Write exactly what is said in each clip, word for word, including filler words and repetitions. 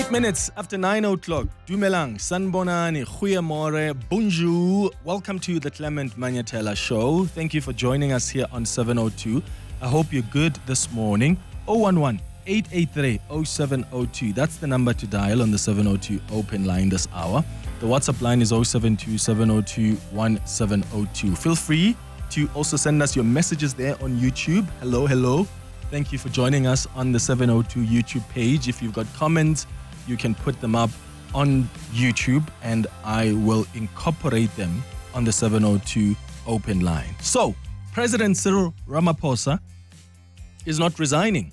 Eight minutes after nine o'clock. Dumelang, Sanbonani, Goeiemorgen, Bonjour. Welcome to the Clement Manyatela Show. Thank you for joining us here on seven oh two. I hope you're good this morning. oh one one, eight eight three, oh seven oh two. That's the number to dial on the seven oh two open line this hour. The WhatsApp line is oh seven two, seven oh two, one seven oh two. Feel free to also send us your messages there on YouTube. Hello, hello. Thank you for joining us on the seven oh two YouTube page. If you've got comments, you can put them up on YouTube and I will incorporate them on the seven oh two open line. So, President Cyril Ramaphosa is not resigning.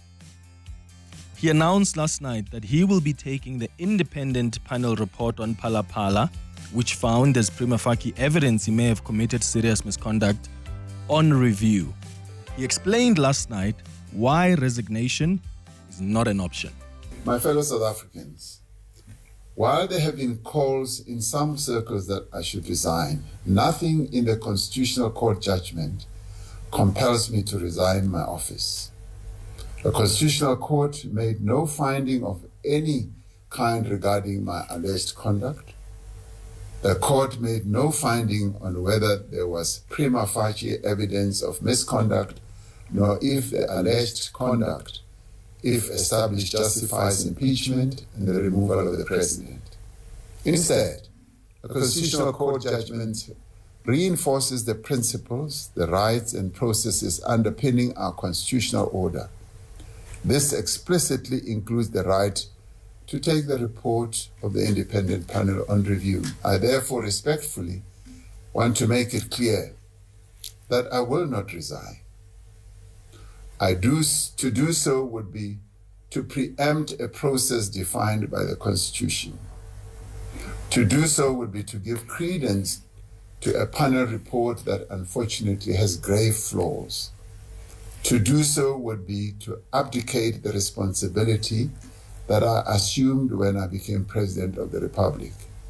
He announced last night that he will be taking the independent panel report on Phala Phala, which found there's prima facie evidence he may have committed serious misconduct, on review. He explained last night why resignation is not an option. My fellow South Africans, while there have been calls in some circles that I should resign, nothing in the Constitutional Court judgment compels me to resign my office. The Constitutional Court made no finding of any kind regarding my alleged conduct. The court made no finding on whether there was prima facie evidence of misconduct, nor if the alleged conduct, if established, justifies impeachment and the removal of the president. Instead, the Constitutional Court judgment reinforces the principles, the rights and processes underpinning our constitutional order. This explicitly includes the right to take the report of the independent panel on review. I therefore respectfully want to make it clear that I will not resign. I do, to do so would be to preempt a process defined by the Constitution. To do so would be to give credence to a panel report that unfortunately has grave flaws. To do so would be to abdicate the responsibility that I assumed when I became President of the Republic.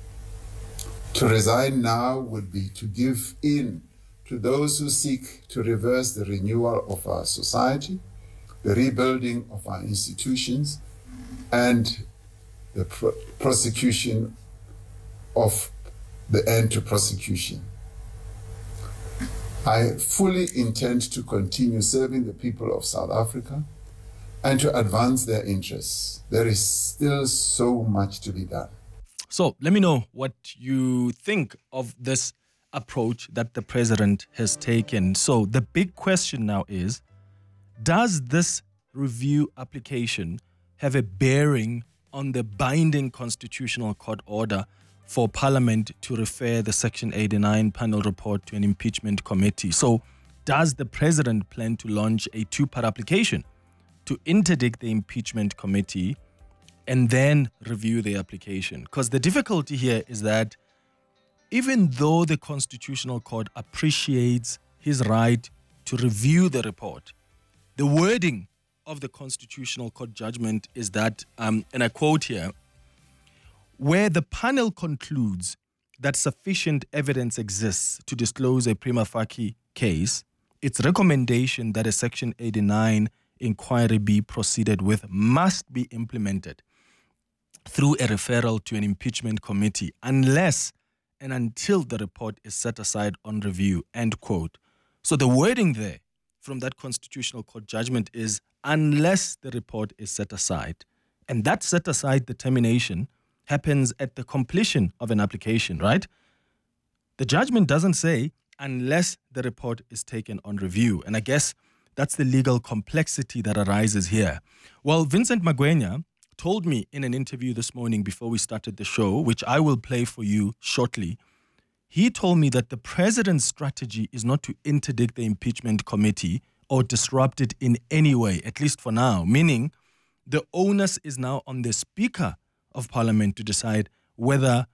To resign now would be to give in to those who seek to reverse the renewal of our society, the rebuilding of our institutions, and the pro- prosecution of the end to prosecution. I fully intend to continue serving the people of South Africa and to advance their interests. There is still so much to be done. So let me know what you think of this approach that the president has taken. So the big question now is, does this review application have a bearing on the binding constitutional court order for Parliament to refer the Section eighty-nine panel report to an impeachment committee? So does the president plan to launch a two-part application to interdict the impeachment committee and then review the application? Because the difficulty here is that even though the Constitutional Court appreciates his right to review the report, the wording of the Constitutional Court judgment is that, um, and I quote here, where the panel concludes that sufficient evidence exists to disclose a prima facie case, its recommendation that a Section eighty-nine inquiry be proceeded with must be implemented through a referral to an impeachment committee unless and until the report is set aside on review, end quote. So the wording there from that Constitutional Court judgment is unless the report is set aside. And that set aside determination happens at the completion of an application, right? The judgment doesn't say unless the report is taken on review. And I guess that's the legal complexity that arises here. Well, Vincent Magwenya told me in an interview this morning before we started the show, which I will play for you shortly, he told me that the president's strategy is not to interdict the impeachment committee or disrupt it in any way, at least for now, meaning the onus is now on the Speaker of Parliament to decide whether,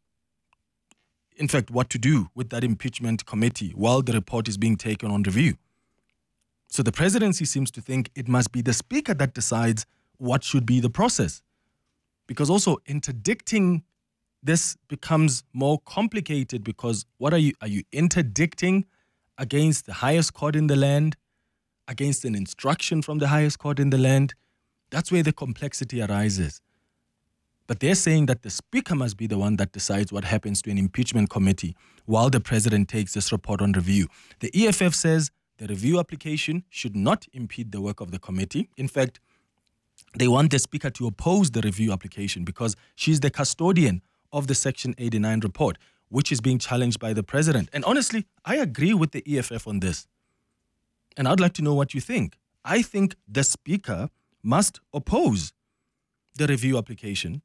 in fact, what to do with that impeachment committee while the report is being taken on review. So the presidency seems to think it must be the Speaker that decides what should be the process. Because also interdicting this becomes more complicated because what are you, are you interdicting against the highest court in the land, against an instruction from the highest court in the land? That's where the complexity arises. But they're saying that the Speaker must be the one that decides what happens to an impeachment committee while the President takes this report on review. The E F F says the review application should not impede the work of the committee. In fact, they want the Speaker to oppose the review application because she's the custodian of the Section eighty-nine report, which is being challenged by the President. And honestly, I agree with the E F F on this. And I'd like to know what you think. I think the Speaker must oppose the review application.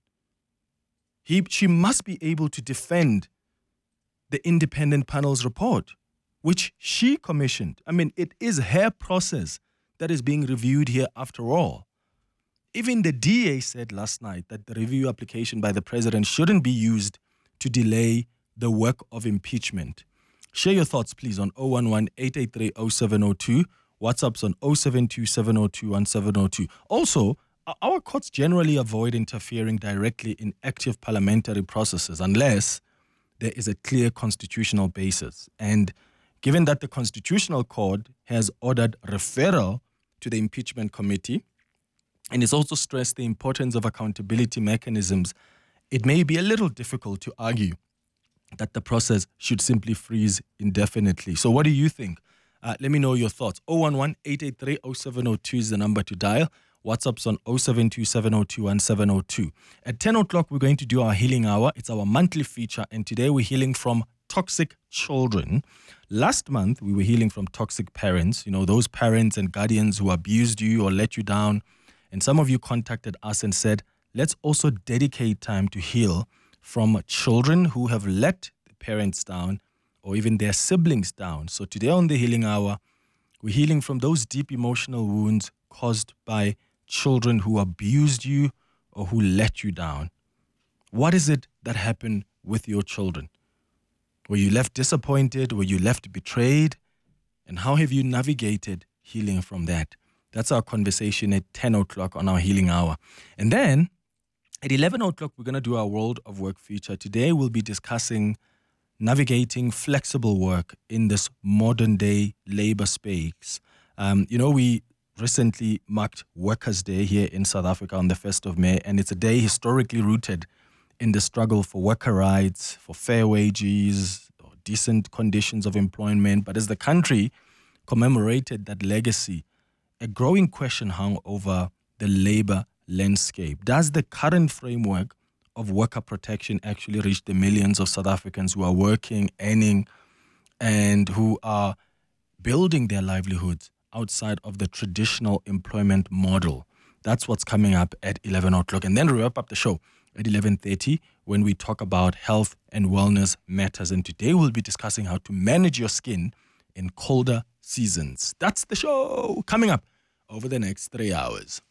He, she must be able to defend the independent panel's report, which she commissioned. I mean, it is her process that is being reviewed here after all. Even the D A said last night that the review application by the President shouldn't be used to delay the work of impeachment. Share your thoughts, please, on zero one one, eight eight three, zero seven zero two. WhatsApp's on zero seven two, seven zero two, one seven zero two. Also, our courts generally avoid interfering directly in active parliamentary processes unless there is a clear constitutional basis. And given that the Constitutional Court has ordered referral to the impeachment committee, and it's also stressed the importance of accountability mechanisms, it may be a little difficult to argue that the process should simply freeze indefinitely. So what do you think? Uh, let me know your thoughts. zero one one, eight eight three, zero seven zero two is the number to dial. WhatsApp's on zero seven two, seven zero two, one seven zero two. At ten o'clock, we're going to do our healing hour. It's our monthly feature, and today we're healing from toxic children. Last month, we were healing from toxic parents, you know, those parents and guardians who abused you or let you down. And some of you contacted us and said, let's also dedicate time to heal from children who have let the parents down or even their siblings down. So today on the healing hour, we're healing from those deep emotional wounds caused by children who abused you or who let you down. What is it that happened with your children? Were you left disappointed? Were you left betrayed? And how have you navigated healing from that? That's our conversation at ten o'clock on our healing hour. And then at eleven o'clock, we're going to do our World of Work feature. Today, we'll be discussing navigating flexible work in this modern day labor space. Um, you know, we recently marked Workers' Day here in South Africa on the first of May, and it's a day historically rooted in the struggle for worker rights, for fair wages, or decent conditions of employment. But as the country commemorated that legacy, a growing question hung over the labor landscape. Does the current framework of worker protection actually reach the millions of South Africans who are working, earning, and who are building their livelihoods outside of the traditional employment model? That's what's coming up at eleven o'clock. And then we wrap up the show at eleven thirty when we talk about health and wellness matters. And today we'll be discussing how to manage your skin in colder seasons. That's the show coming up over the next three hours.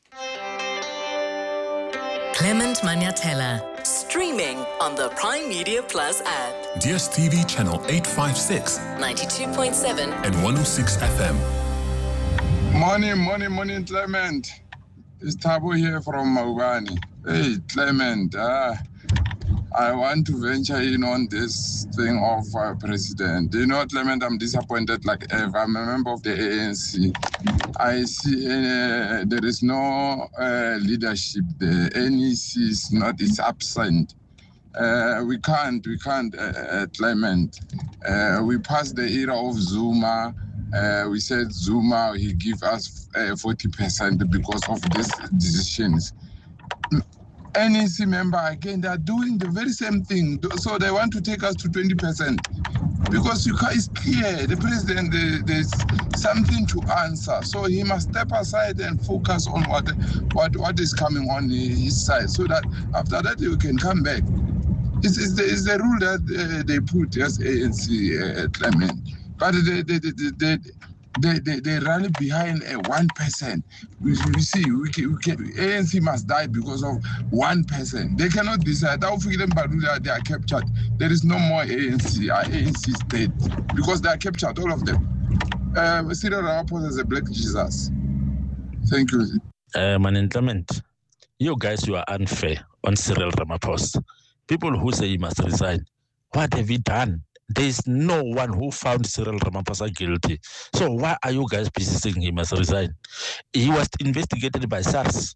Clement Maniatella, streaming on the Prime Media Plus app. D S T V channel eight fifty-six, ninety-two point seven and one oh six F M. Morning, morning, morning, Clement. It's Thabo here from Maubani. Hey, Clement, uh, I want to venture in on this thing of uh, president. You know, Clement, I'm disappointed like ever. I'm a member of the A N C. I see uh, there is no uh, leadership. The N E C is not, it's absent. Uh, we can't, we can't, uh, uh, Clement. Uh, we passed the era of Zuma. Uh, we said Zuma, he give us uh, forty percent because of these decisions. N E C member, again, they are doing the very same thing. So they want to take us to twenty percent. Because you can, it's clear, the president, there, there's something to answer. So he must step aside and focus on what, what, what is coming on his side. So that after that, you can come back. It's, it's, the, it's the rule that uh, they put as A N C, uh, Clement. But they, they, they, they, they, they, they rally behind a one percent. We, we see, we can, we can, A N C must die because of one percent. They cannot decide. They are captured. There is no more A N C. Our A N C is dead because they are captured, all of them. Uh, Cyril Ramaphosa is a black Jesus. Thank you. Uh, Man Clement, you guys, you are unfair on Cyril Ramaphosa. People who say he must resign, what have he done? There is no one who found Cyril Ramaphosa guilty. So why are you guys busy saying he must resign? He was investigated by SARS.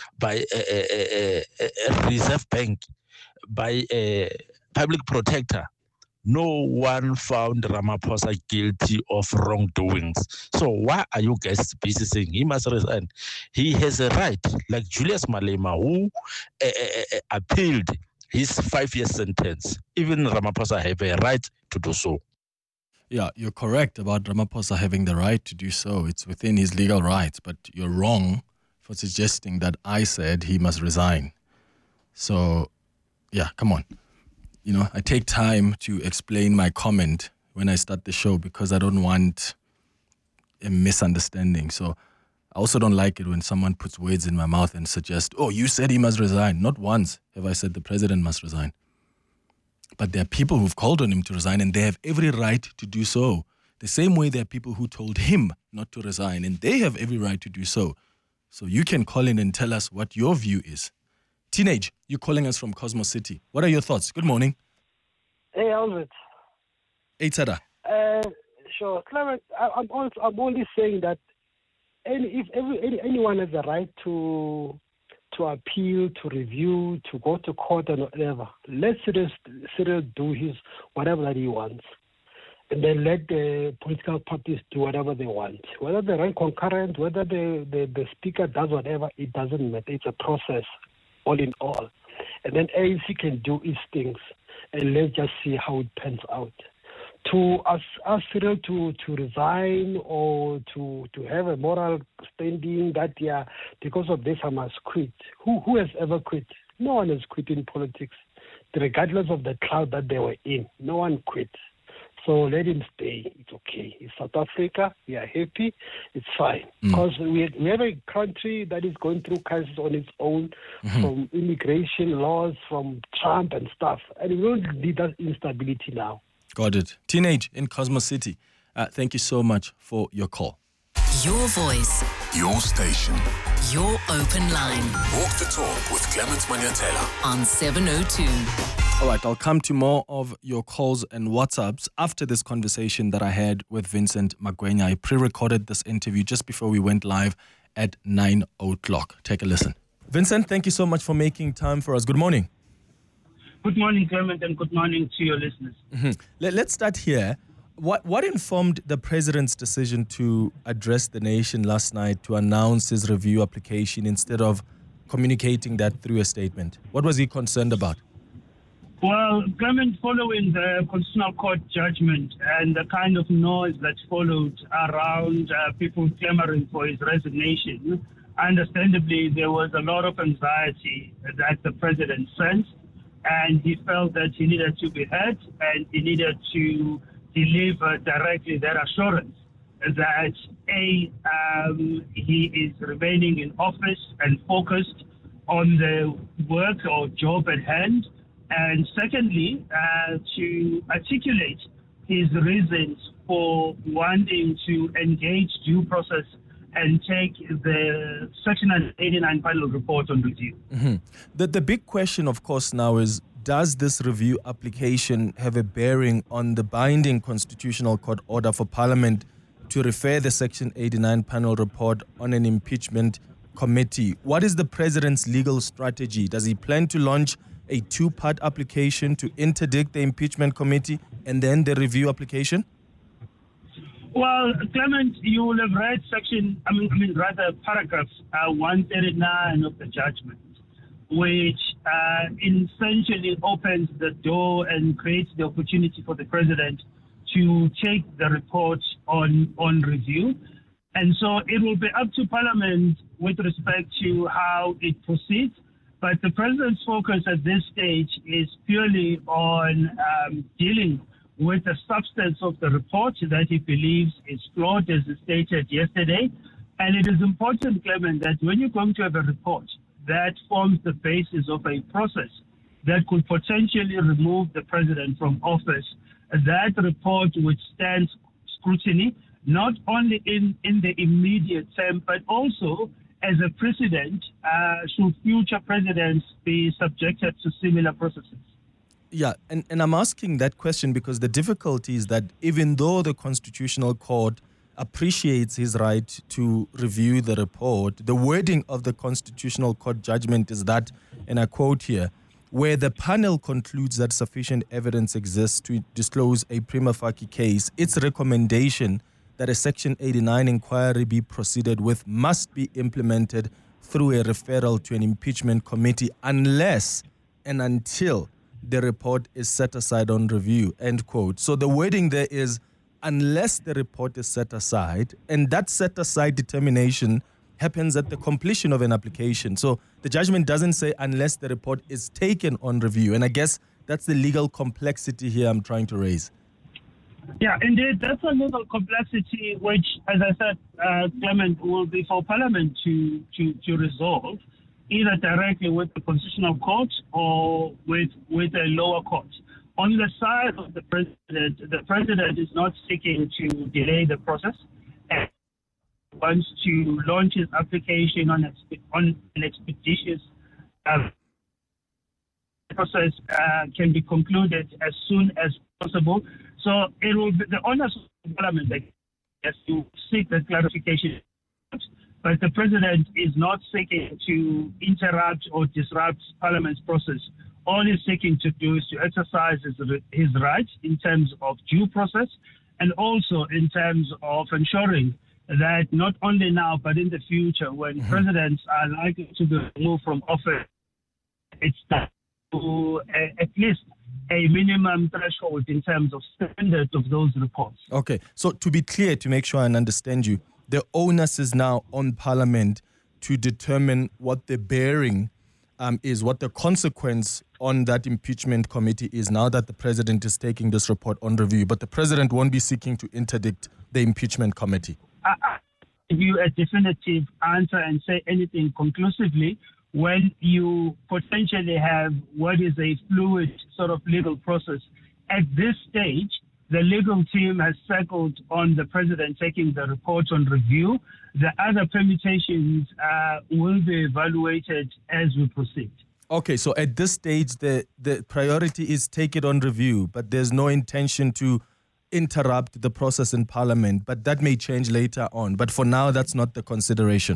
by a, a, a, a reserve bank, by a public protector. No one found Ramaphosa guilty of wrongdoings. So why are you guys busy saying he must resign? He has a right, like Julius Malema, who uh, uh, uh, appealed his five-year sentence. Even Ramaphosa have a right to do so. Yeah, you're correct about Ramaphosa having the right to do so. It's within his legal rights, but you're wrong for suggesting that I said he must resign. So, yeah, come on. You know, I take time to explain my comment when I start the show because I don't want a misunderstanding. So I also don't like it when someone puts words in my mouth and suggests, oh, you said he must resign. Not once have I said the president must resign. But there are people who've called on him to resign and they have every right to do so. The same way there are people who told him not to resign and they have every right to do so. So you can call in and tell us what your view is. Teenage, you're calling us from Cosmos City. What are your thoughts? Good morning. Hey, how's it? Hey, Tada. Uh, sure. Clement, I, I'm, also, I'm only saying that any, if every, any, anyone has a right to to appeal, to review, to go to court and whatever, let Cyril, Cyril do his whatever that he wants. And then let the political parties do whatever they want. Whether they run concurrent, whether the, the, the speaker does whatever, it doesn't matter. It's a process. All in all. And then A N C can do its things and let's just see how it pans out. To ask, ask Cyril to, to resign or to, to have a moral standing that, yeah, because of this I must quit. Who, who has ever quit? No one has quit in politics, regardless of the cloud that they were in. No one quit. So let him stay. It's okay. It's South Africa. We are happy. It's fine. Mm. Because we, we have a country that is going through crisis on its own, mm-hmm. from immigration laws, from Trump and stuff. And we don't need that instability now. Got it. Teenage in Cosmos City. Uh, thank you so much for your call. Your voice. Your station. Your open line. Walk the talk with Clement Manyatela on seven oh two. All right, I'll come to more of your calls and WhatsApps after this conversation that I had with Vincent Magwenya. I pre-recorded this interview just before we went live at nine o'clock. Take a listen. Vincent, thank you so much for making time for us. Good morning. Good morning, Clement, and good morning to your listeners. Mm-hmm. Let, let's start here. What, what informed the president's decision to address the nation last night to announce his review application instead of communicating that through a statement? What was he concerned about? Well, Clement, following the Constitutional Court judgment and the kind of noise that followed around uh, people clamoring for his resignation, understandably, there was a lot of anxiety that the president sensed, and he felt that he needed to be heard and he needed to deliver directly that assurance that, A, um, he is remaining in office and focused on the work or job at hand, and secondly, uh, to articulate his reasons for wanting to engage due process and take the Section eighty-nine panel report on review. Mm-hmm. The, the big question, of course, now is, does this review application have a bearing on the binding Constitutional Court order for Parliament to refer the Section eighty-nine panel report on an impeachment committee? What is the president's legal strategy? Does he plan to launch a two-part application to interdict the impeachment committee and then the review application? Well, Clement, you will have read section, I mean, I mean rather paragraph uh, one thirty-nine of the judgment, which uh, essentially opens the door and creates the opportunity for the president to take the report on, on review. And so it will be up to Parliament with respect to how it proceeds. But the president's focus at this stage is purely on um, dealing with the substance of the report that he believes is flawed, as stated yesterday. And it is important, Clement, that when you're going to have a report that forms the basis of a process that could potentially remove the president from office, that report withstands scrutiny, not only in, in the immediate term, but also as a precedent, uh, should future presidents be subjected to similar processes. Yeah, and, and I'm asking that question because the difficulty is that even though the Constitutional Court appreciates his right to review the report. The wording of the Constitutional Court judgment is that, and I quote here, where the panel concludes that sufficient evidence exists to disclose a prima facie case, its recommendation that a Section eighty-nine inquiry be proceeded with must be implemented through a referral to an impeachment committee unless and until the report is set aside on review, end quote. So the wording there is unless the report is set aside, and that set aside determination happens at the completion of an application. So the judgment doesn't say unless the report is taken on review. And I guess that's the legal complexity here I'm trying to raise. Yeah, indeed, that's a legal complexity which, as I said, uh, Clement, will be for Parliament to, to, to resolve, either directly with the Constitutional Court or with, with a lower court. On the side of the President, the President is not seeking to delay the process and wants to launch his application on, expe- on an expeditious uh, process uh, can be concluded as soon as possible. So it will be the onus of Parliament as to seek the clarification, but the President is not seeking to interrupt or disrupt Parliament's process. All he's seeking to do is to exercise his, his rights in terms of due process and also in terms of ensuring that not only now but in the future, when mm-hmm. presidents are likely to be removed from office, it's done to uh, at least a minimum threshold in terms of standard of those reports. Okay, so to be clear, to make sure I understand you, the onus is now on Parliament to determine what the bearing um, is, what the consequence on that impeachment committee is now that the President is taking this report on review, but the President won't be seeking to interdict the impeachment committee. I, I give you a definitive answer and say anything conclusively when you potentially have what is a fluid sort of legal process. At this stage, the legal team has settled on the President taking the report on review. The other permutations uh, will be evaluated as we proceed. Okay, so at this stage, the, the priority is take it on review, but there's no intention to interrupt the process in Parliament, but that may change later on. But for now, that's not the consideration.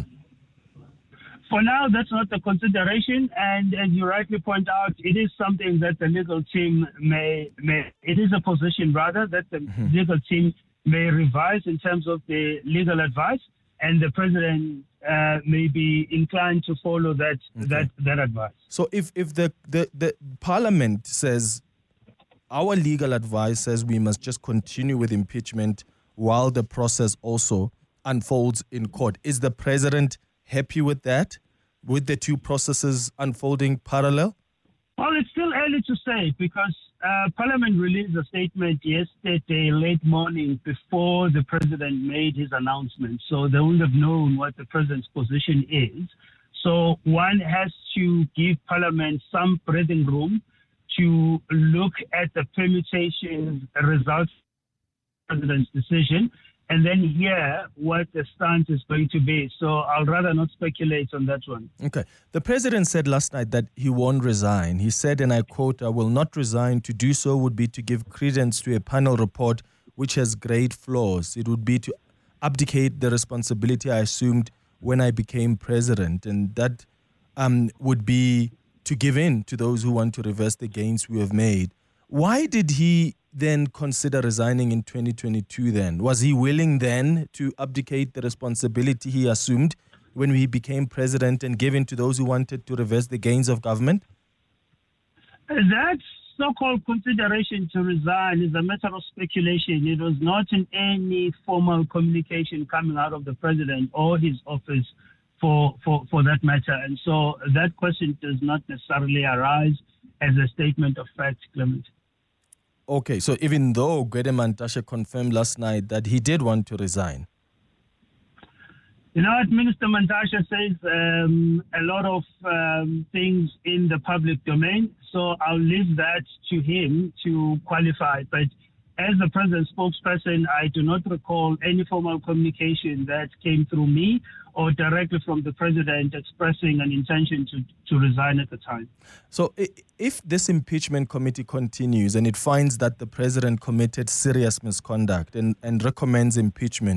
For now, that's not the consideration, and as you rightly point out, it is something that the legal team may, may it is a position rather that the mm-hmm. legal team may revise in terms of the legal advice, and the President uh, may be inclined to follow that okay. that that advice. So if, if the, the, the Parliament says, our legal advice says we must just continue with impeachment while the process also unfolds in court, is the President happy with that, with the two processes unfolding parallel? Well, it's still early to say because uh, Parliament released a statement yesterday late morning before the President made his announcement. So they wouldn't have known what the President's position is. So one has to give Parliament some breathing room to look at the permutation results of the President's decision and then hear what the stance is going to be. So I'll rather not speculate on that one. Okay. The President said last night that he won't resign. He said, and I quote, "I will not resign. To do so would be to give credence to a panel report which has great flaws. It would be to abdicate the responsibility I assumed when I became president. And that um, would be to give in to those who want to reverse the gains we have made." Why did he then consider resigning in twenty twenty-two then? Was he willing then to abdicate the responsibility he assumed when he became president and give in to those who wanted to reverse the gains of government? That so-called consideration to resign is a matter of speculation. It was not in any formal communication coming out of the President or his office for, for, for that matter. And so that question does not necessarily arise as a statement of fact, Clement. Okay, so even though Gwede Mantashe confirmed last night that he did want to resign. You know what, Minister Mantashe says um, a lot of um, things in the public domain, so I'll leave that to him to qualify. But as the President's spokesperson, I do not recall any formal communication that came through me or directly from the President expressing an intention to, to resign at the time. So if this impeachment committee continues and it finds that the President committed serious misconduct and, and recommends impeachment,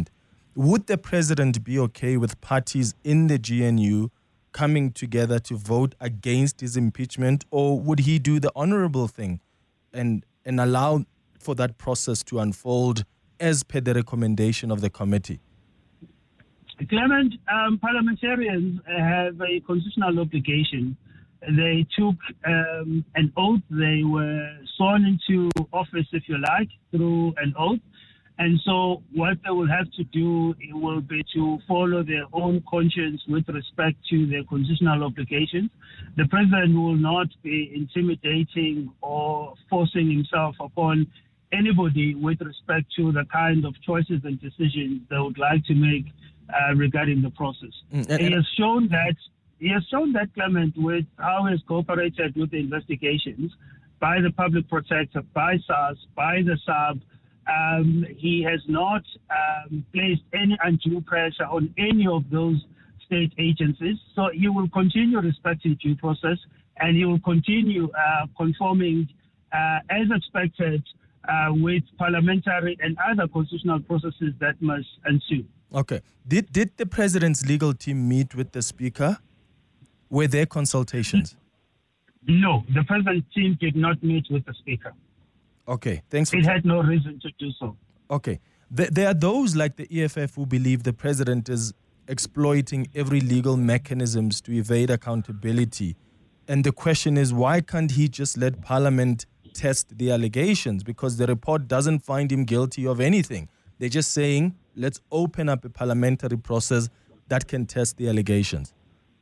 would the president be okay with parties in the G N U coming together to vote against his impeachment, or would he do the honorable thing and and allow for that process to unfold as per the recommendation of the committee? Clement, um, parliamentarians have a constitutional obligation. They took um, an oath. They were sworn into office, if you like, through an oath. And so what they will have to do will be to follow their own conscience with respect to their constitutional obligations. The president will not be intimidating or forcing himself upon anybody with respect to the kind of choices and decisions they would like to make uh, regarding the process. Mm, and, he has shown that he has shown that, Clement, with how he has cooperated with the investigations by the public protector, by SARS, by the S A B. Um, he has not um, placed any undue pressure on any of those state agencies. So he will continue respecting due process, and he will continue uh, conforming uh, as expected uh, with parliamentary and other constitutional processes that must ensue. Okay. Did did the president's legal team meet with the speaker? Were there consultations? No, the president's team did not meet with the speaker. Okay, thanks for It had no reason to do so. Okay. There are those like the E F F who believe the president is exploiting every legal mechanisms to evade accountability. And the question is, why can't he just let Parliament test the allegations? Because the report doesn't find him guilty of anything. They're just saying, let's open up a parliamentary process that can test the allegations.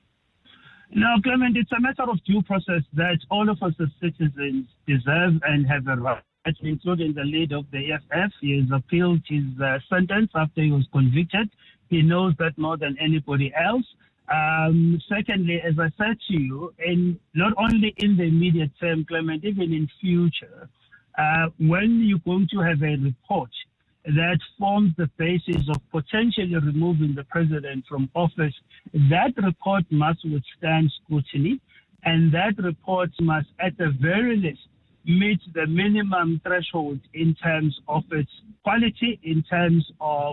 No, Clement, it's a matter of due process that all of us as citizens deserve and have a right, including the leader of the E F F. He has appealed his uh, sentence after he was convicted. He knows that more than anybody else. Um, secondly, as I said to you, in, not only in the immediate term, Clement, even in future, uh, when you're going to have a report that forms the basis of potentially removing the president from office, that report must withstand scrutiny, and that report must, at the very least, meet the minimum threshold in terms of its quality, in terms of,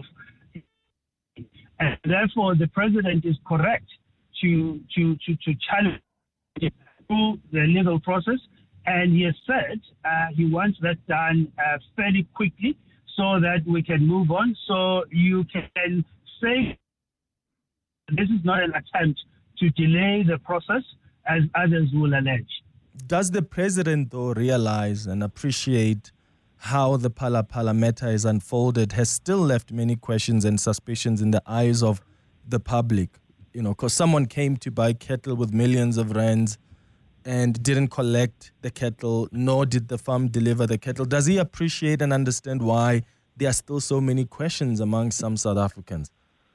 and therefore the president is correct to to to, to challenge it through the legal process, and he has said uh, he wants that done uh, fairly quickly, so that we can move on. So you can say this is not an attempt to delay the process, as others will allege. Does the president, though, realize and appreciate how the Phala Phala matter is unfolded has still left many questions and suspicions in the eyes of the public? You know, because someone came to buy cattle with millions of rands and didn't collect the cattle, nor did the farm deliver the cattle. Does he appreciate and understand why there are still so many questions among some South Africans?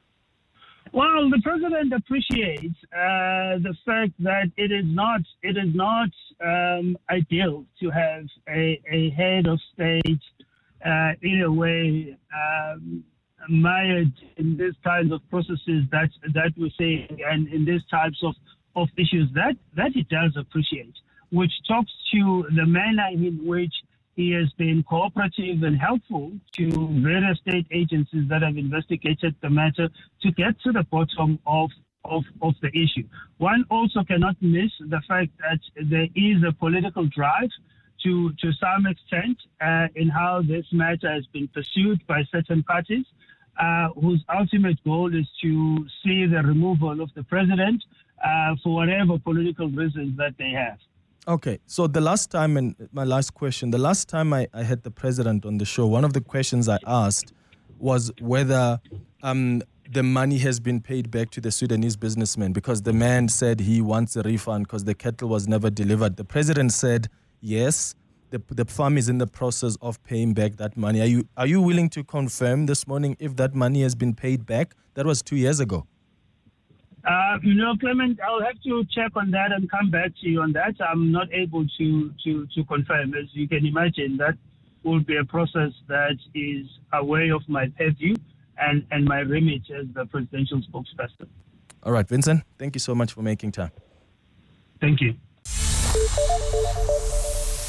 Well, the president appreciates uh, the fact that it is not it is not um, ideal to have a, a head of state uh, in a way um, mired in these kinds of processes that that we're seeing and in these types of of issues that, that he does appreciate, which talks to the manner in which he has been cooperative and helpful to various state agencies that have investigated the matter to get to the bottom of, of, of the issue. One also cannot miss the fact that there is a political drive to, to some extent uh, in how this matter has been pursued by certain parties, uh, whose ultimate goal is to see the removal of the president Uh, for whatever political reasons that they have. Okay, so the last time, and my last question, the last time I, I had the president on the show, one of the questions I asked was whether um, the money has been paid back to the Sudanese businessman, because the man said he wants a refund because the cattle was never delivered. The president said, yes, the, the farm is in the process of paying back that money. Are you, are you willing to confirm this morning if that money has been paid back? That was two years ago. Uh, you know, Clement, I'll have to check on that and come back to you on that. I'm not able to, to, to confirm. As you can imagine, that will be a process that is away of my purview and, and my remit as the presidential spokesperson. All right, Vincent, thank you so much for making time. Thank you.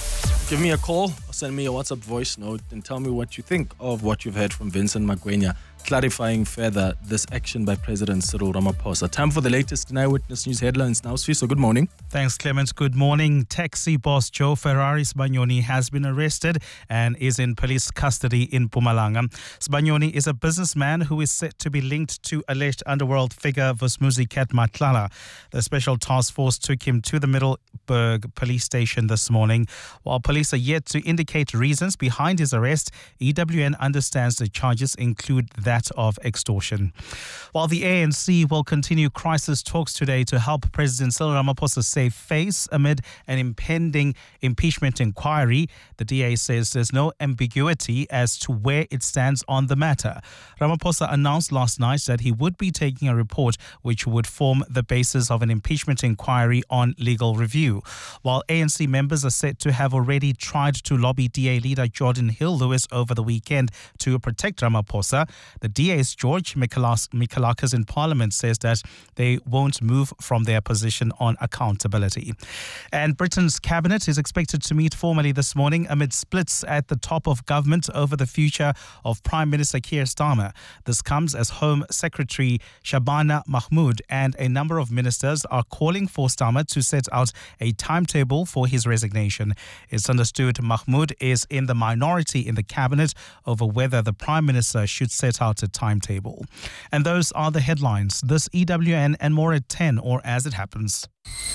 Give me a call or send me a WhatsApp voice note and tell me what you think of what you've heard from Vincent Magwenya, clarifying further this action by President Cyril Ramaphosa. Time for the latest in Eyewitness News headlines now. So good morning. Thanks, Clement. Good morning. Taxi boss Joe Ferrari Sbanyoni has been arrested and is in police custody in Mpumalanga. Sbanyoni is a businessman who is set to be linked to alleged underworld figure Vusmuzi Cat Matlala. The special task force took him to the Middleburg police station this morning. While police are yet to indicate reasons behind his arrest, E W N understands the charges include that of extortion. While the A N C will continue crisis talks today to help President Cyril Ramaphosa save face amid an impending impeachment inquiry, the D A says there's no ambiguity as to where it stands on the matter. Ramaphosa announced last night that he would be taking a report which would form the basis of an impeachment inquiry on legal review. While A N C members are said to have already tried to lobby D A leader Jordan Hill-Lewis over the weekend to protect Ramaphosa, the D A's George Mikalakis in Parliament says that they won't move from their position on accountability. And Britain's cabinet is expected to meet formally this morning amid splits at the top of government over the future of Prime Minister Keir Starmer. This comes as Home Secretary Shabana Mahmood and a number of ministers are calling for Starmer to set out a timetable for his resignation. It's understood Mahmood is in the minority in the cabinet over whether the Prime Minister should set out a timetable. And those are the headlines. This E W N and more at ten, or as it happens.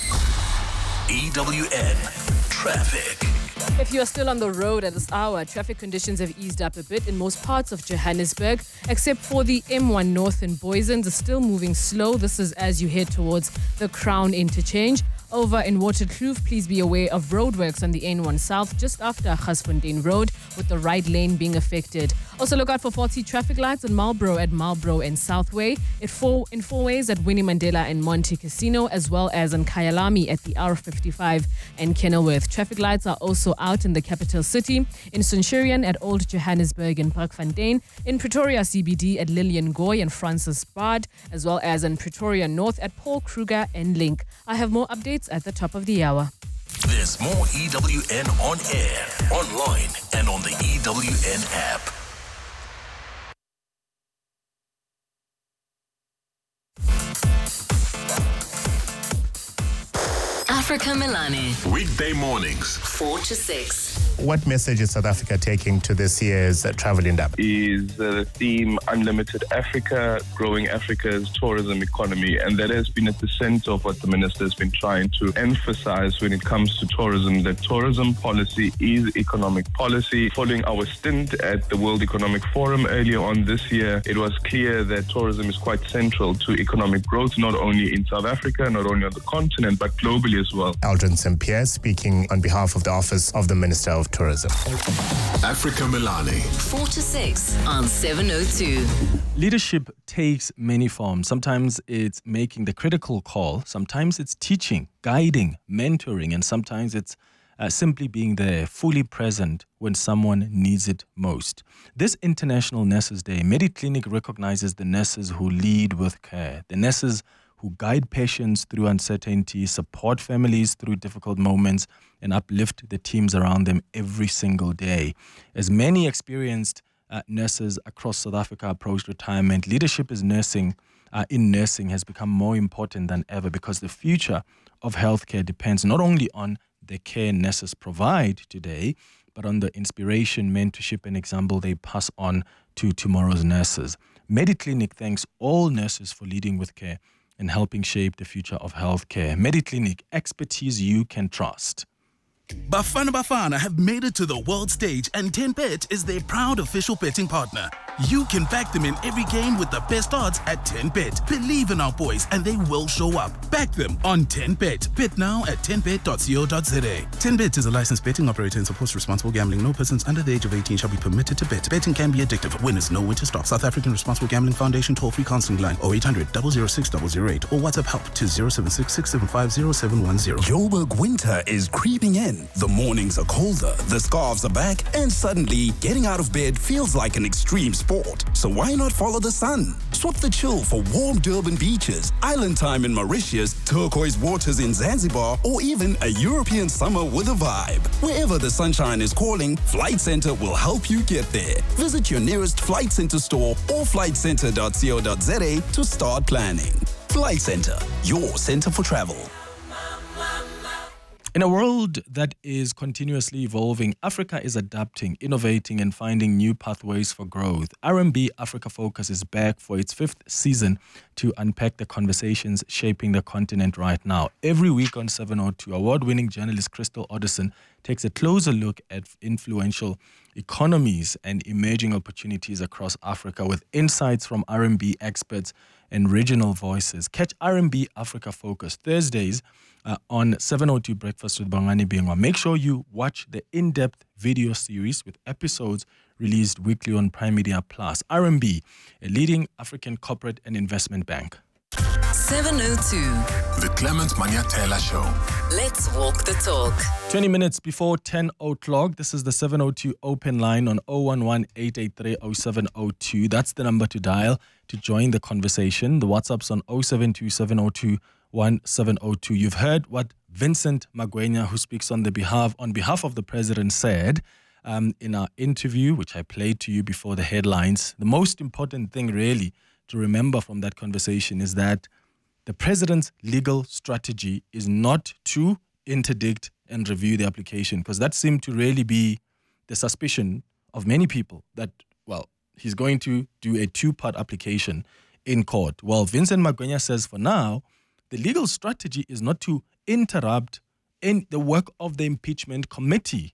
E W N Traffic. If you are still on the road at this hour, traffic conditions have eased up a bit in most parts of Johannesburg, except for the M one North in Booysens is still moving slow. This is as you head towards the Crown interchange. Over in Waterkloof, please be aware of roadworks on the N one South just after Gasfontein Road, with the right lane being affected. Also look out for faulty traffic lights in Marlborough at Marlborough and Southway, in four, in four ways at Winnie Mandela and Monte Casino, as well as in Kyalami at the R fifty-five and Kenilworth. Traffic lights are also out in the capital city, in Centurion at Old Johannesburg and Parkfontein, in Pretoria C B D at Lillian Goy and Francis Bard, as well as in Pretoria North at Paul Kruger and Link. I have more updates at the top of the hour. There's more E W N on air, online, and on the E W N app. Africa Milani. Weekday mornings, four to six. What message is South Africa taking to this year's uh, Travel in Depth? Is uh, the theme Unlimited Africa, growing Africa's tourism economy. And that has been at the center of what the minister has been trying to emphasize when it comes to tourism, that tourism policy is economic policy. Following our stint at the World Economic Forum earlier on this year, it was clear that tourism is quite central to economic growth, not only in South Africa, not only on the continent, but globally as well. Aldrin Saint-Pierre speaking on behalf of the Office of the Minister of Tourism. Africa Milani. four to six on seven oh two. Leadership takes many forms. Sometimes it's making the critical call. Sometimes it's teaching, guiding, mentoring, and sometimes it's uh, simply being there, fully present when someone needs it most. This International Nurses Day, Mediclinic recognizes the nurses who lead with care, the nurses who guide patients through uncertainty, support families through difficult moments, and uplift the teams around them every single day. As many experienced uh, nurses across South Africa approach retirement, leadership is nursing, uh, in nursing has become more important than ever, because the future of healthcare depends not only on the care nurses provide today, but on the inspiration, mentorship, and example they pass on to tomorrow's nurses. Mediclinic thanks all nurses for leading with care and helping shape the future of healthcare. Mediclinic, expertise you can trust. Bafana Bafana have made it to the world stage, and ten bet is their proud official betting partner. You can back them in every game with the best odds at ten bet. Believe in our boys and they will show up. Back them on ten bet. Bet now at ten bet dot co dot za. ten bet is a licensed betting operator and supports responsible gambling. No persons under the age of eighteen shall be permitted to bet. Betting can be addictive. Winners know when to stop. South African Responsible Gambling Foundation toll-free counseling line oh eight hundred, double oh six, double oh eight or WhatsApp help to zero seven six, six seven five, zero seven one zero. Joburg winter is creeping in. sun. The mornings are colder, the scarves are back, and suddenly getting out of bed feels like an extreme sport. So why not follow the sun? Swap the chill for warm Durban beaches, island time in Mauritius, turquoise waters in Zanzibar, or even a European summer with a vibe. Wherever the sunshine is calling, Flight Centre will help you get there. Visit your nearest Flight Centre store or flight centre dot co dot za to start planning. Flight Centre, your centre for travel. In a world that is continuously evolving, Africa is adapting, innovating, and finding new pathways for growth. R M B Africa Focus is back for its fifth season to unpack the conversations shaping the continent right now. Every week on seven oh two, award-winning journalist Crystal Odison takes a closer look at influential economies and emerging opportunities across Africa with insights from R M B experts and regional voices. Catch R M B Africa Focus Thursdays uh, on seven oh two Breakfast with Bongani Bingwa. Make sure you watch the in-depth video series with episodes released weekly on Prime Media Plus. R M B, a leading African corporate and investment bank. seven oh two. The Clement Maniatela Show. Let's walk the talk. twenty minutes before ten o'clock, this is the seven oh two open line on oh one one, eight eight three, oh seven oh two. That's the number to dial to join the conversation. The WhatsApp's on oh seven two, seven oh two, one seven oh two. You've heard what Vincent Magwenya, who speaks on the behalf on behalf of the president, said um, in our interview, which I played to you before the headlines. The most important thing really to remember from that conversation is that the president's legal strategy is not to interdict and review the application, because that seemed to really be the suspicion of many people that, well, he's going to do a two-part application in court. Well, Vincent Magwenya says for now, the legal strategy is not to interrupt in the work of the impeachment committee,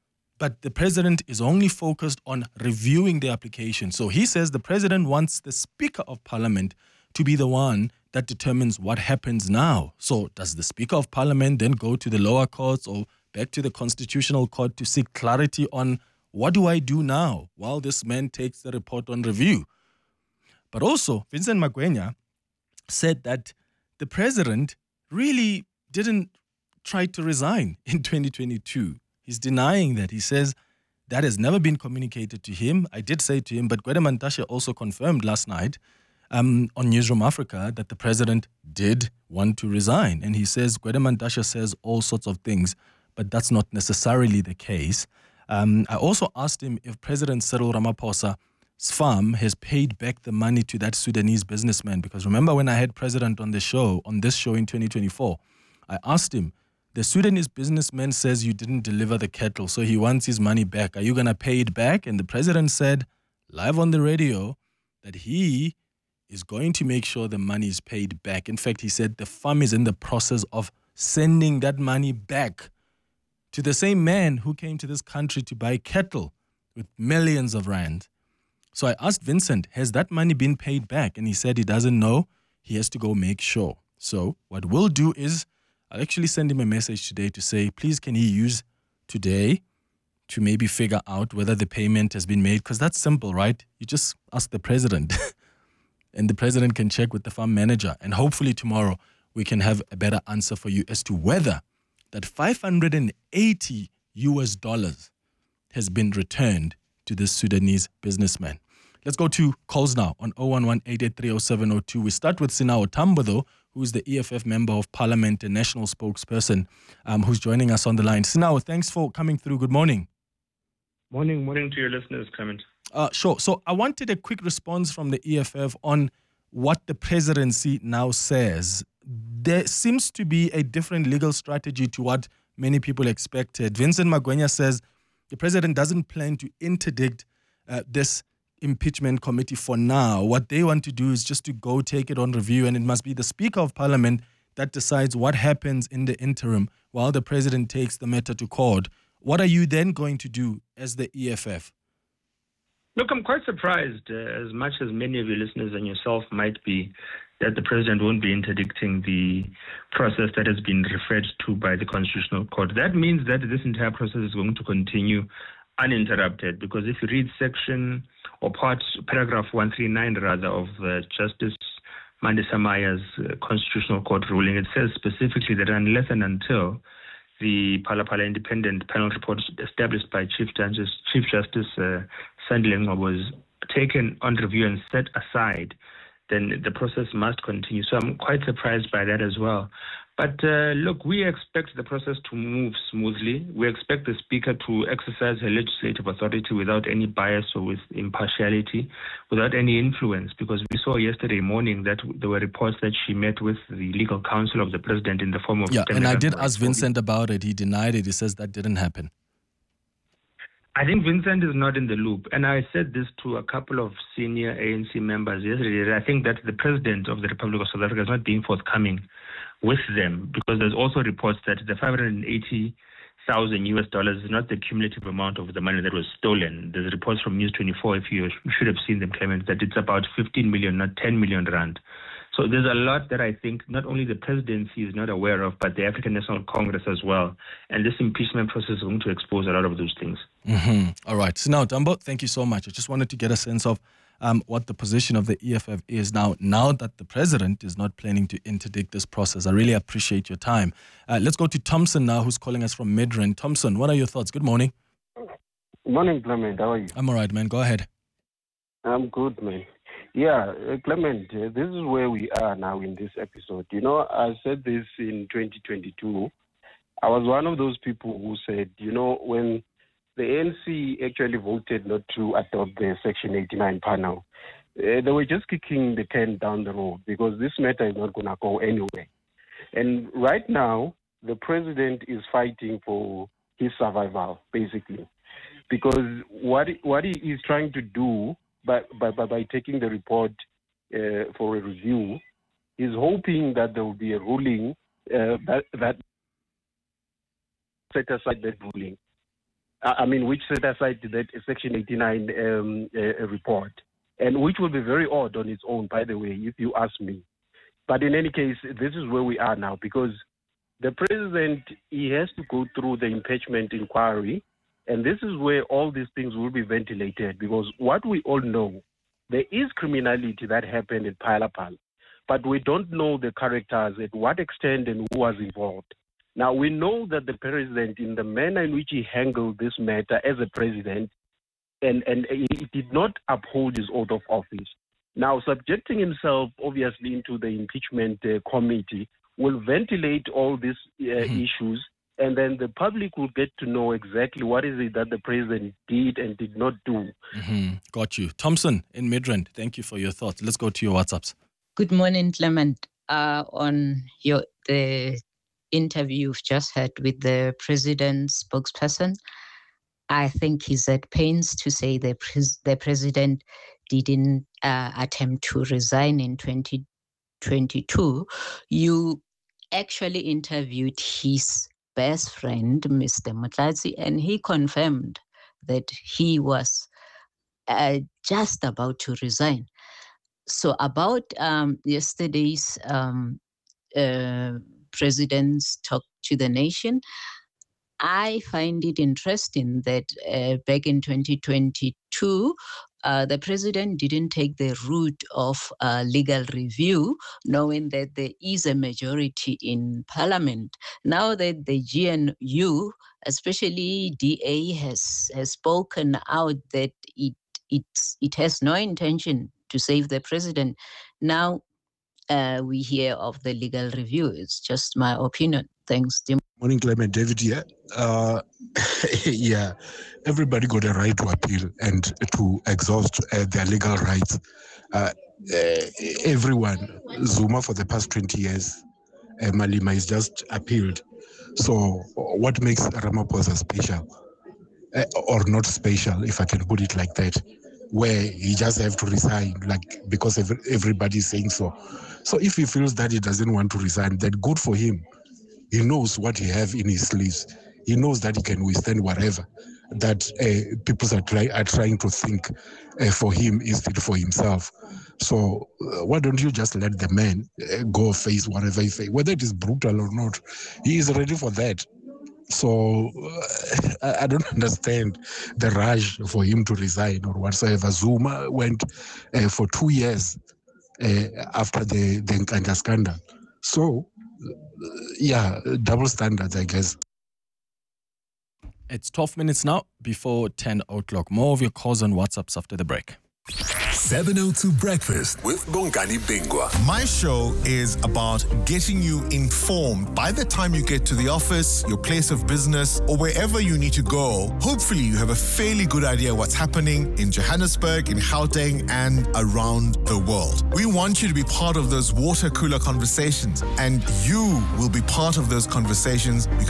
but the president is only focused on reviewing the application. So he says the president wants the Speaker of Parliament to be the one that determines what happens now. So does the Speaker of Parliament then go to the lower courts or back to the Constitutional Court to seek clarity on what do I do now while this man takes the report on review? But also, Vincent Magwenya said that the president really didn't try to resign in twenty twenty-two. He's denying that. He says that has never been communicated to him. I did say to him, but Gwede Mantashe also confirmed last night um, on Newsroom Africa that the president did want to resign. And he says, Gwede Mantashe says all sorts of things, but that's not necessarily the case. Um, I also asked him if President Cyril Ramaphosa's farm has paid back the money to that Sudanese businessman. Because remember when I had President on the show, on this show in twenty twenty-four, I asked him, the Sudanese businessman says you didn't deliver the cattle, so he wants his money back. Are you going to pay it back? And the president said, live on the radio, that he is going to make sure the money is paid back. In fact, he said the farm is in the process of sending that money back to the same man who came to this country to buy cattle with millions of rand. So I asked Vincent, has that money been paid back? And he said he doesn't know. He has to go make sure. So what we'll do is I'll actually send him a message today to say, please, can he use today to maybe figure out whether the payment has been made? Because that's simple, right? You just ask the president and the president can check with the farm manager. And hopefully tomorrow we can have a better answer for you as to whether that five hundred eighty U S dollars has been returned to this Sudanese businessman. Let's go to calls now on oh one one, eight eight three, oh seven oh two. We start with Sinao Tambo, though, who is the E F F Member of Parliament and National Spokesperson, um, who's joining us on the line. Sinao, thanks for coming through. Good morning. Morning, morning to your listeners, Clement. Uh, sure. So I wanted a quick response from the E F F on what the presidency now says. There seems to be a different legal strategy to what many people expected. Vincent Magwenya says the president doesn't plan to interdict uh, this impeachment committee for now. What they want to do is just to go take it on review, and it must be the Speaker of Parliament that decides what happens in the interim while the president takes the matter to court. What are you then going to do as the E F F? Look, I'm quite surprised, uh, as much as many of your listeners and yourself might be, that the president won't be interdicting the process that has been referred to by the Constitutional Court. That means that this entire process is going to continue uninterrupted, because if you read section or part, paragraph one thirty-nine rather, of uh, Justice Mandisa Maya's uh, Constitutional Court ruling, it says specifically that unless and until the Phala Phala Independent Panel report established by Chief Justice, Chief Justice uh, Sandile was taken on review and set aside, then the process must continue. So I'm quite surprised by that as well. But uh, look, we expect the process to move smoothly. We expect the Speaker to exercise her legislative authority without any bias or with impartiality, without any influence, because we saw yesterday morning that there were reports that she met with the legal counsel of the President in the form of... Yeah, and I did ask Vincent about it. He denied it. He says that didn't happen. I think Vincent is not in the loop. And I said this to a couple of senior A N C members yesterday. I think that the President of the Republic of South Africa is not being forthcoming with them, because there's also reports that the five hundred eighty thousand U S dollars is not the cumulative amount of the money that was stolen. There's reports from News twenty-four, if you should have seen them, Clement, that it's about fifteen million, not ten million rand. So there's a lot that I think not only the presidency is not aware of, but the African National Congress as well. And this impeachment process is going to expose a lot of those things. Mm-hmm. All right. So now, Tambo, thank you so much. I just wanted to get a sense of um, what the position of the E F F is now, now that the president is not planning to interdict this process. I really appreciate your time. Uh, let's go to Thompson now, who's calling us from Midrand. Thompson, what are your thoughts? Good morning. Good morning, Clement. How are you? I'm all right, man. Go ahead. I'm good, man. Yeah, uh, Clement, uh, this is where we are now in this episode. You know, I said this in twenty twenty-two. I was one of those people who said, you know, when the A N C actually voted not to adopt the Section eighty-nine panel, uh, they were just kicking the can down the road because this matter is not going to go anywhere. And right now, the president is fighting for his survival, basically, because what what he is trying to do by by by, by taking the report uh, for a review, is hoping that there will be a ruling uh, that that set aside that ruling. I mean, which set aside that Section eighty-nine um, uh, report, and which will be very odd on its own, by the way, if you ask me. But in any case, this is where we are now, because the president, he has to go through the impeachment inquiry, and this is where all these things will be ventilated, because what we all know, there is criminality that happened in Phala Phala, but we don't know the characters, at what extent and who was involved. Now, we know that the president, in the manner in which he handled this matter as a president, and, and he did not uphold his oath of office. Now, subjecting himself, obviously, into the impeachment uh, committee will ventilate all these uh, mm-hmm. issues, and then the public will get to know exactly what is it that the president did and did not do. Mm-hmm. Got you. Thompson in Midrand, thank you for your thoughts. Let's go to your WhatsApps. Good morning, Clement. Uh, on your the interview you've just had with the president's spokesperson, I think he's at pains to say the, pres- the president didn't uh, attempt to resign in twenty twenty-two. You actually interviewed his best friend, Mister Motlatsi, and he confirmed that he was uh, just about to resign. So about um, yesterday's um, uh, president's talk to the nation, I find it interesting that uh, back in twenty twenty-two, uh, the president didn't take the route of uh, legal review, knowing that there is a majority in parliament. Now that the G N U, especially D A, has, has spoken out that it, it, it has no intention to save the president, now uh, we hear of the legal review. It's just my opinion. Thanks, Tim. Morning, Clement. David here. Uh, yeah, everybody got a right to appeal and to exhaust uh, their legal rights. Uh, uh, everyone, Zuma for the past twenty years, uh, Malema is just appealed. So what makes Ramaphosa special? Uh, or not special, if I can put it like that, where he just have to resign, like because every, everybody is saying so. So if he feels that he doesn't want to resign, then good for him. He knows what he have in his sleeves. He knows that he can withstand whatever that uh, people are, try, are trying to think uh, for him instead for himself. So uh, why don't you just let the man uh, go face whatever he faces, whether it is brutal or not. He is ready for that. So uh, I, I don't understand the rush for him to resign or whatsoever. Zuma went uh, for two years uh, after the, the Nkandla scandal. So, uh, yeah, double standards, I guess. It's twelve minutes now before ten o'clock. More of your calls on WhatsApps after the break. seven oh two Breakfast with Bongani Bingwa. My show is about getting you informed by the time you get to the office, your place of business, or wherever you need to go. Hopefully, you have a fairly good idea what's happening in Johannesburg, in Gauteng, and around the world. We want you to be part of those water cooler conversations, and you will be part of those conversations because